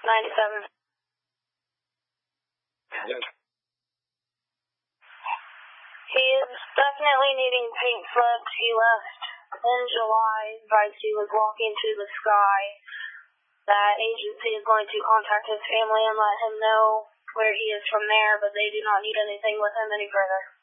97. Yes. He is definitely needing paint slips. He left in July. Advised he was walking to the sky. That agency is going to contact his family and let him know where he is from there, but they do not need anything with him any further.